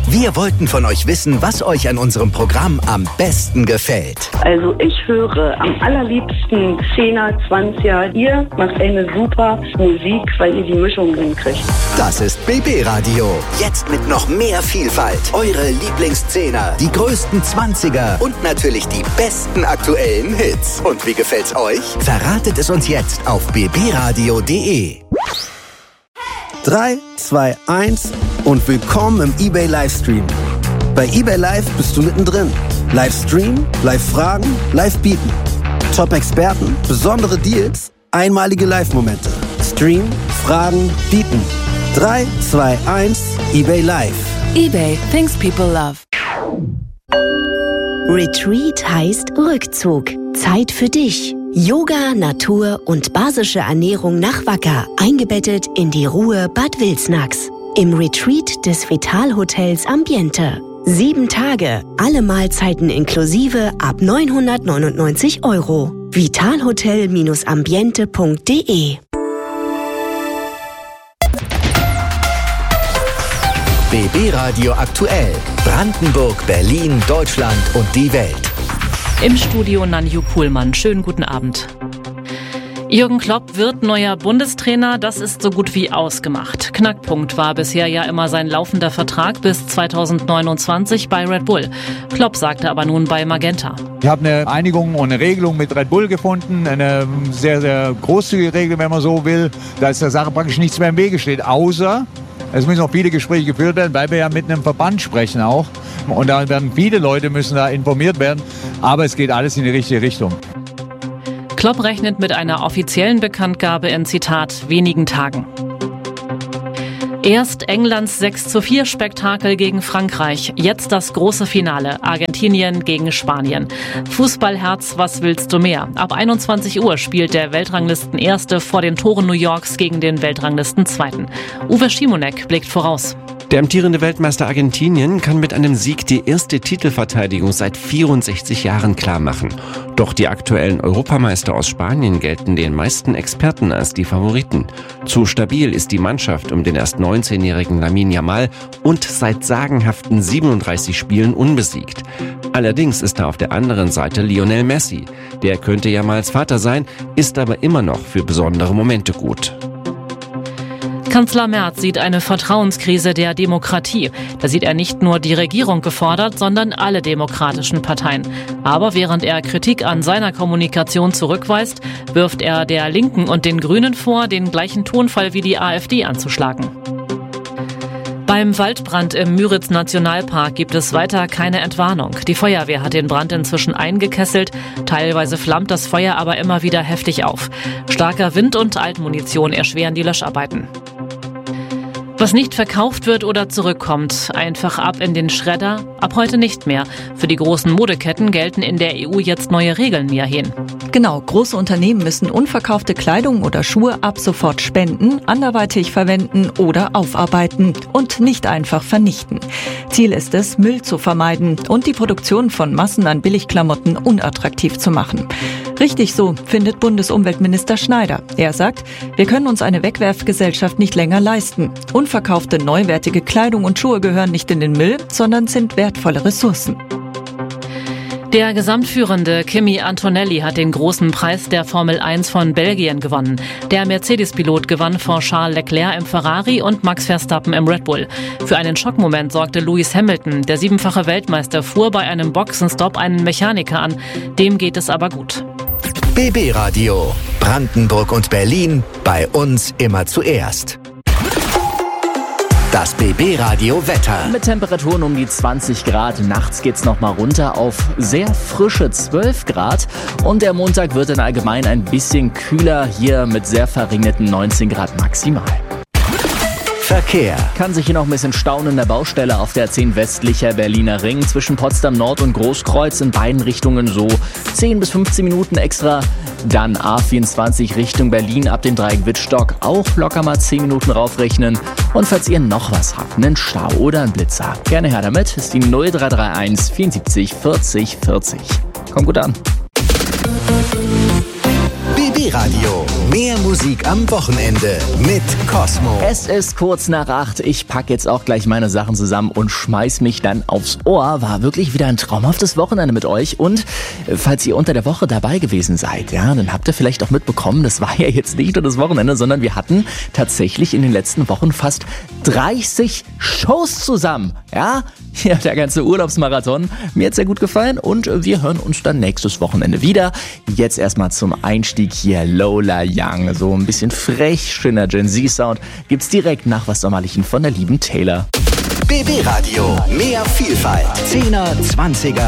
Wir wollten von euch wissen, was euch an unserem Programm am besten gefällt. Also ich höre am allerliebsten 10er, 20er. Ihr macht eine super Musik, weil ihr die Mischung hinkriegt. Das ist BB Radio. Jetzt mit noch mehr Vielfalt. Eure Lieblings-10er, die größten 20er und natürlich die besten aktuellen Hits. Und wie gefällt's euch? Verratet es uns jetzt auf bbradio.de. 3, 2, 1 und willkommen im eBay Livestream. Bei eBay Live bist du mittendrin. Livestream, Live-Fragen, Live-Bieten. Top-Experten, besondere Deals, einmalige Live-Momente. Stream, Fragen, Bieten. 3, 2, 1, eBay Live. eBay, things people love. Retreat heißt Rückzug. Zeit für dich. Yoga, Natur und basische Ernährung nach Wacker, eingebettet in die Ruhe Bad Wilsnax. Im Retreat des Vital-Hotels Ambiente. 7 Tage, alle Mahlzeiten inklusive ab 999 €. vitalhotel-ambiente.de. BB Radio aktuell. Brandenburg, Berlin, Deutschland und die Welt. Im Studio Nanju Kuhlmann. Schönen guten Abend. Jürgen Klopp wird neuer Bundestrainer, das ist so gut wie ausgemacht. Knackpunkt war bisher ja immer sein laufender Vertrag bis 2029 bei Red Bull. Klopp sagte aber nun bei Magenta: Ich habe eine Einigung und eine Regelung mit Red Bull gefunden, eine sehr, sehr großzügige Regelung, wenn man so will, dass der Sache praktisch nichts mehr im Wege steht, außer es müssen noch viele Gespräche geführt werden, weil wir ja mit einem Verband sprechen auch. Und da werden viele Leute müssen da informiert werden, aber es geht alles in die richtige Richtung. Klopp rechnet mit einer offiziellen Bekanntgabe in, Zitat, wenigen Tagen. Erst Englands 6:4 Spektakel gegen Frankreich, jetzt das große Finale, Argentinien gegen Spanien. Fußballherz, was willst du mehr? Ab 21 Uhr spielt der Weltranglisten-Erste vor den Toren New Yorks gegen den Weltranglisten-Zweiten. Uwe Schimonek blickt voraus. Der amtierende Weltmeister Argentinien kann mit einem Sieg die erste Titelverteidigung seit 64 Jahren klarmachen. Doch die aktuellen Europameister aus Spanien gelten den meisten Experten als die Favoriten. Zu stabil ist die Mannschaft um den erst 19-jährigen Lamine Yamal und seit sagenhaften 37 Spielen unbesiegt. Allerdings ist da auf der anderen Seite Lionel Messi. Der könnte Yamals Vater sein, ist aber immer noch für besondere Momente gut. Kanzler Merz sieht eine Vertrauenskrise der Demokratie. Da sieht er nicht nur die Regierung gefordert, sondern alle demokratischen Parteien. Aber während er Kritik an seiner Kommunikation zurückweist, wirft er der Linken und den Grünen vor, den gleichen Tonfall wie die AfD anzuschlagen. Beim Waldbrand im Müritz-Nationalpark gibt es weiter keine Entwarnung. Die Feuerwehr hat den Brand inzwischen eingekesselt. Teilweise flammt das Feuer aber immer wieder heftig auf. Starker Wind und Altmunition erschweren die Löscharbeiten. Was nicht verkauft wird oder zurückkommt, einfach ab in den Schredder, ab heute nicht mehr. Für die großen Modeketten gelten in der EU jetzt neue Regeln, Mia Hehn. Genau, große Unternehmen müssen unverkaufte Kleidung oder Schuhe ab sofort spenden, anderweitig verwenden oder aufarbeiten und nicht einfach vernichten. Ziel ist es, Müll zu vermeiden und die Produktion von Massen an Billigklamotten unattraktiv zu machen. Richtig so, findet Bundesumweltminister Schneider. Er sagt, wir können uns eine Wegwerfgesellschaft nicht länger leisten. Unverkaufte, neuwertige Kleidung und Schuhe gehören nicht in den Müll, sondern sind wertvolle Ressourcen. Der Gesamtführende Kimi Antonelli hat den großen Preis der Formel 1 von Belgien gewonnen. Der Mercedes-Pilot gewann vor Charles Leclerc im Ferrari und Max Verstappen im Red Bull. Für einen Schockmoment sorgte Lewis Hamilton. Der 7-fache Weltmeister fuhr bei einem Boxenstopp einen Mechaniker an. Dem geht es aber gut. BB Radio. Brandenburg und Berlin. Bei uns immer zuerst. Das BB Radio Wetter. Mit Temperaturen um die 20 Grad. Nachts geht's nochmal runter auf sehr frische 12 Grad. Und der Montag wird dann allgemein ein bisschen kühler. Hier mit sehr verringerten 19 Grad maximal. Verkehr. Kann sich hier noch ein bisschen stauen in der Baustelle auf der 10 westlicher Berliner Ring zwischen Potsdam Nord und Großkreuz in beiden Richtungen so 10 bis 15 Minuten extra. Dann A24 Richtung Berlin ab dem Dreieck Wittstock auch locker mal 10 Minuten raufrechnen. Und falls ihr noch was habt, einen Stau oder einen Blitzer, gerne her damit, ist die 0331 74 40 40. Kommt gut an. BB BB Radio. Mehr Musik am Wochenende mit Cosmo. Es ist kurz nach 8. Ich packe jetzt auch gleich meine Sachen zusammen und schmeiß mich dann aufs Ohr. War wirklich wieder ein traumhaftes Wochenende mit euch. Und falls ihr unter der Woche dabei gewesen seid, ja, dann habt ihr vielleicht auch mitbekommen, das war ja jetzt nicht nur das Wochenende, sondern wir hatten tatsächlich in den letzten Wochen fast 30 Shows zusammen. Ja, der ganze Urlaubsmarathon. Mir hat's sehr gut gefallen und wir hören uns dann nächstes Wochenende wieder. Jetzt erstmal zum Einstieg hier Lola Young. So ein bisschen frech, schöner Gen Z-Sound gibt's direkt nach was Sommerlichen von der lieben Taylor. BB Radio. Mehr Vielfalt. 10er, 20er